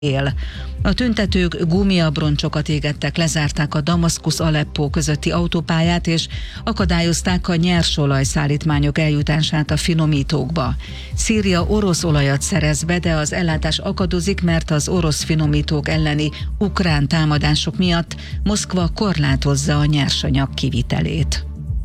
él. A tüntetők gumiabroncsokat égettek, lezárták a Damaszkusz-Aleppó közötti autópályát, és akadályozták a nyersolajszállítmányok eljutását a finomítókba. Szíria orosz olajat szerez be, de az ellátás akadozik, mert az orosz finomítók elleni ukrán támadások miatt Moszkva korlátozza a nyersanyag kivitelét.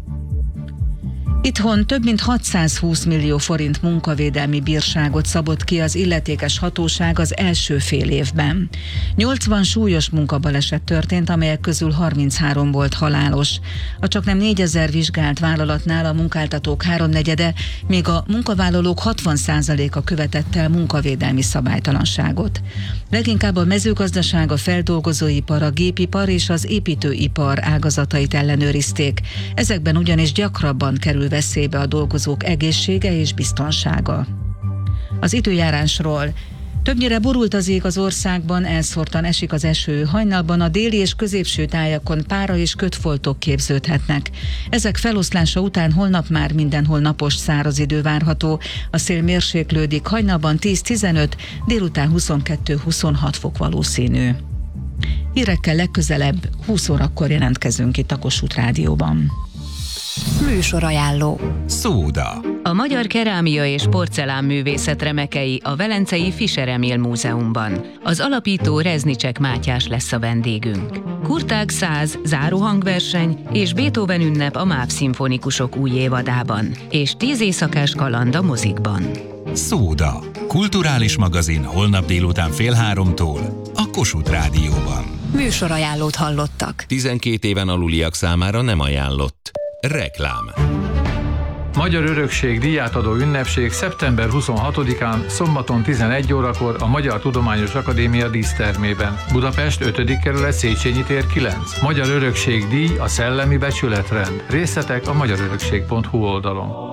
Itthon több mint 620 millió forint munkavédelmi bírságot szabott ki az illetékes hatóság az első fél évben. 80 súlyos munkabaleset történt, amelyek közül 33 volt halálos. A csaknem 4000 vizsgált vállalatnál a munkáltatók háromnegyede, míg a munkavállalók 60%-a követett el munkavédelmi szabálytalanságot. Leginkább a mezőgazdaság, a feldolgozóipar, a gépipar és az építőipar ágazatait ellenőrizték. Ezekben ugyanis gyakrabban kerül veszélybe a dolgozók egészsége és biztonsága. Az időjárásról. Többnyire borult az ég az országban, elszórtan esik az eső. Hajnalban a déli és középső tájakon pára és kötfoltok képződhetnek. Ezek feloszlása után holnap már mindenhol napos száraz idő várható. A szél mérséklődik, hajnalban 10-15, délután 22-26 fok valószínű. Hírekkel legközelebb 20 órakor jelentkezünk itt a Kossuth Rádióban. Műsorajánló. Szóda. A magyar kerámia és porcelánművészet remekei a velencei Fischer Emil Múzeumban. Az alapító Reznicek Mátyás lesz a vendégünk. Kurtág 100 záróhangverseny és Beethoven ünnep a MÁV szimfonikusok új évadában. És 10 éjszakás kaland a mozikban. Szóda. Kulturális magazin holnap délután 14:30 a Kossuth Rádióban. Műsorajánlót hallottak. 12 éven aluliak számára nem ajánlott. Reklám. Magyar Örökség díjátadó ünnepség szeptember 26-án, szombaton 11 órakor a Magyar Tudományos Akadémia dísztermében. Budapest 5. kerület, Széchenyi tér 9. Magyar Örökség díj a szellemi becsületrend. Részletek a magyarörökség.hu oldalon.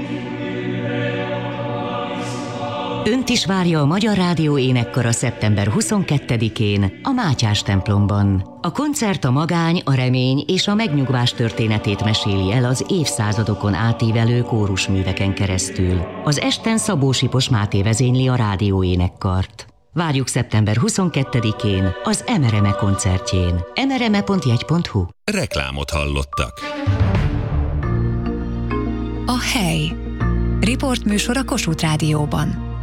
Önt is várja a Magyar Rádió énekkara szeptember 22-én a Mátyás templomban. A koncert a magány, a remény és a megnyugvás történetét meséli el az évszázadokon átívelő kórusműveken keresztül. Az esten Szabó Sipos Máté vezényli a rádió énekkart. Várjuk szeptember 22-én az Emereme koncertjén. emereme.jegy.hu. Reklámot hallottak. A hely. Riportműsor a Kossuth Rádióban.